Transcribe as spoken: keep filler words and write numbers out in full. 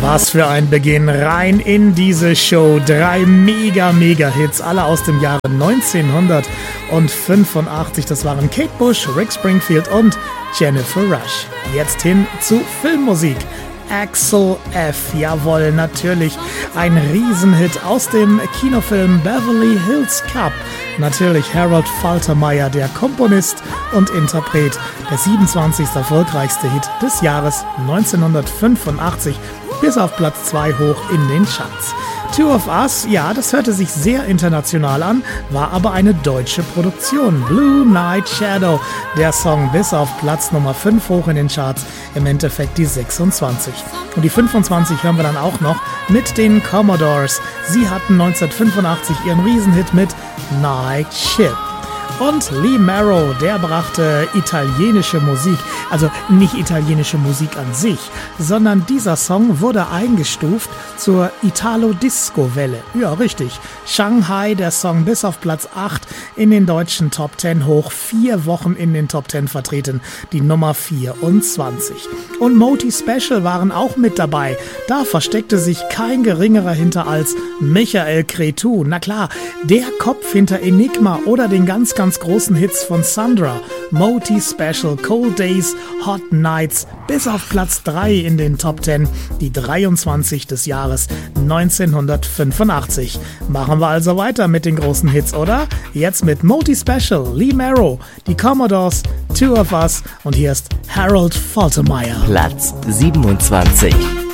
Was für ein Beginn rein in diese Show. Drei mega, mega Hits, alle aus dem Jahre neunzehnhundertfünfundachtzig. Das waren Kate Bush, Rick Springfield und Jennifer Rush. Jetzt hin zu Filmmusik. Axel F. Jawohl, natürlich ein Riesenhit aus dem Kinofilm Beverly Hills Cop. Natürlich Harold Faltermeyer, der Komponist und Interpret. Der siebenundzwanzigste erfolgreichste Hit des Jahres neunzehnhundertfünfundachtzig. Bis auf Platz zwei hoch in den Charts. Two of Us, ja, das hörte sich sehr international an, war aber eine deutsche Produktion. Blue Night Shadow, der Song bis auf Platz Nummer fünf hoch in den Charts, im Endeffekt die sechsundzwanzig. Und die fünfundzwanzig hören wir dann auch noch mit den Commodores. Sie hatten neunzehnhundertfünfundachtzig ihren Riesenhit mit Night Ship. Und Lee Marrow, der brachte italienische Musik, also nicht italienische Musik an sich, sondern dieser Song wurde eingestuft zur Italo-Disco-Welle. Ja, richtig. Shanghai, der Song bis auf Platz acht in den deutschen Top zehn hoch, vier Wochen in den Top zehn vertreten, die Nummer vierundzwanzig. Und Moti Special waren auch mit dabei. Da versteckte sich kein geringerer hinter als Michael Cretu. Na klar, der Kopf hinter Enigma oder den ganz, ganz großen Hits von Sandra, Moti Special, Cold Days, Hot Nights, bis auf Platz drei in den Top zehn, die dreiundzwanzig des Jahres neunzehnhundertfünfundachtzig. Machen wir also weiter mit den großen Hits, oder? Jetzt mit Moti Special, Lee Marrow, die Commodores, Two of Us und hier ist Harold Faltermeyer. Platz siebenundzwanzig.